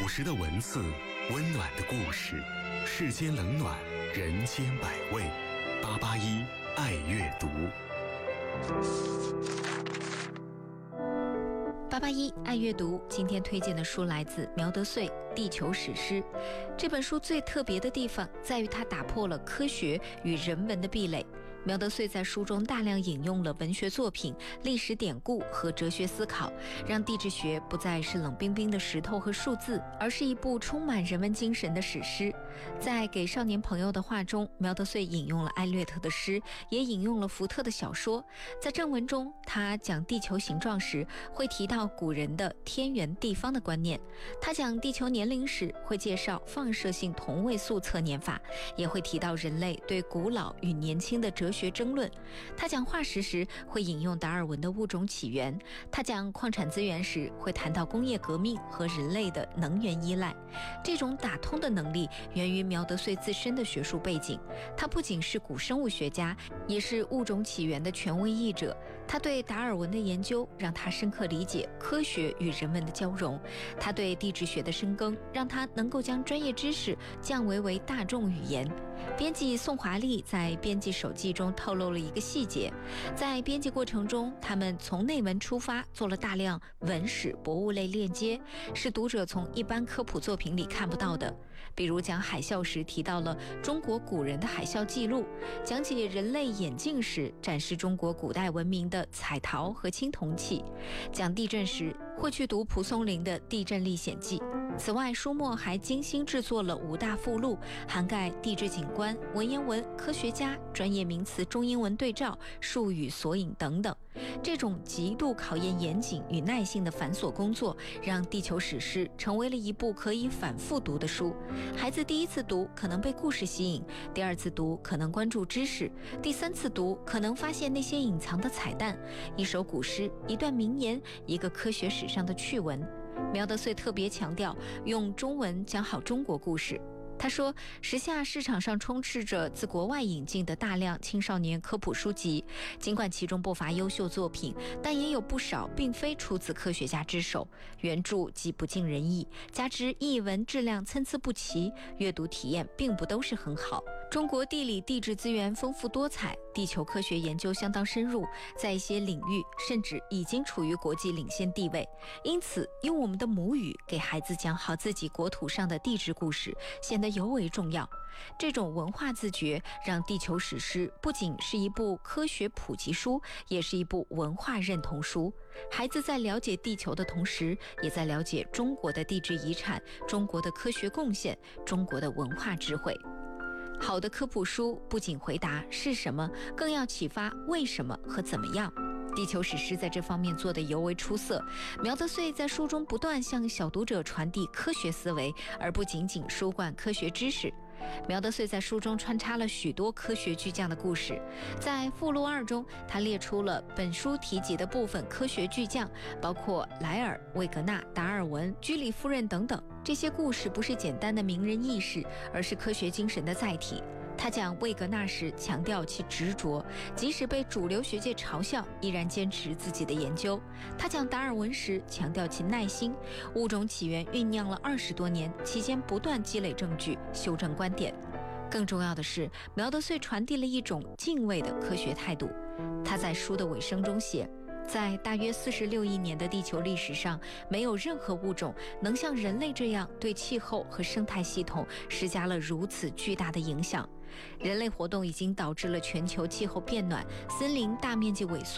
实的文字，温暖的故事，世间冷暖，人间百味。881爱阅读。 881爱阅读，今天推荐的书来自苗德穗《地球史诗》。这本书最特别的地方在于它打破了科学与人文的壁垒。苗德穗在书中大量引用了文学作品、历史典故和哲学思考，让地质学不再是冷冰冰的石头和数字，而是一部充满人文精神的史诗。在《给少年朋友的话》中，苗德穗引用了艾略特的诗，也引用了福特的小说。在正文中，他讲地球形状时会提到古人的天圆地方的观念，他讲地球年龄时会介绍放射性同位素测年法，也会提到人类对古老与年轻的哲学争论。他讲化石时会引用达尔文的物种起源，他讲矿产资源时会谈到工业革命和人类的能源依赖。这种打通的能力源于苗德穗自身的学术背景，他不仅是古生物学家，也是物种起源的权威译者。他对达尔文的研究让他深刻理解科学与人文的交融，他对地质学的深耕让他能够将专业知识降为大众语言。编辑宋华丽在编辑手记中透露了一个细节，在编辑过程中，他们从内文出发，做了大量文史博物类链接，是读者从一般科普作品里看不到的。比如讲海啸时提到了中国古人的海啸记录，讲解人类眼镜时展示中国古代文明的彩陶和青铜器，讲地震时会去读蒲松龄的《地震历险记》。此外，书末还精心制作了5大附录，涵盖地质景观、文言文、科学家、专业名词中英文对照、术语索引等等。这种极度考验严谨与耐性的繁琐工作，让地球史诗成为了一部可以反复读的书。孩子第一次读可能被故事吸引，第二次读可能关注知识，第三次读可能发现那些隐藏的彩蛋，一首古诗，一段名言，一个科学史上的趣闻。苗德穗特别强调用中文讲好中国故事。他说，时下市场上充斥着自国外引进的大量青少年科普书籍，尽管其中不乏优秀作品，但也有不少并非出自科学家之手，原著既不尽人意，加之译文质量参差不齐，阅读体验并不都是很好。中国地理地质资源丰富多彩，地球科学研究相当深入，在一些领域甚至已经处于国际领先地位。因此，用我们的母语给孩子讲好自己国土上的地质故事，显得尤为重要。这种文化自觉让地球史诗不仅是一部科学普及书，也是一部文化认同书。孩子在了解地球的同时，也在了解中国的地质遗产、中国的科学贡献、中国的文化智慧。好的科普书不仅回答是什么，更要启发为什么和怎么样。地球史诗在这方面做得尤为出色。苗德穗在书中不断向小读者传递科学思维，而不仅仅输灌科学知识。苗德穗在书中穿插了许多科学巨匠的故事，在附录2中，他列出了本书提及的部分科学巨匠，包括莱尔、魏格纳、达尔文、居里夫人等等。这些故事不是简单的名人轶事，而是科学精神的载体。他讲魏格纳时强调其执着，即使被主流学界嘲笑，依然坚持自己的研究。他讲达尔文时强调其耐心，物种起源酝酿了20多年，期间不断积累证据，修正观点。更重要的是，苗德穗传递了一种敬畏的科学态度。他在书的尾声中写，在大约46亿年的地球历史上，没有任何物种能像人类这样对气候和生态系统施加了如此巨大的影响。人类活动已经导致了全球气候变暖，森林大面积萎缩，